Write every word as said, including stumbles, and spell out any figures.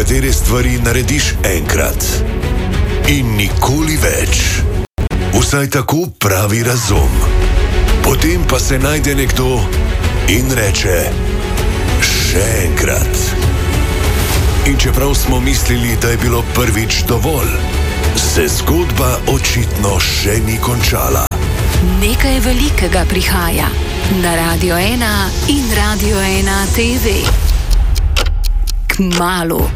nekatere stvari narediš enkrat in nikoli več. Vsaj tako pravi razum. Potem pa se najde nekdo in reče: še enkrat. In čeprav smo mislili, da je bilo prvič dovolj, se zgodba očitno še ni končala. Nekaj velikega prihaja na Radio ena in Radio ena T V. Kmalu.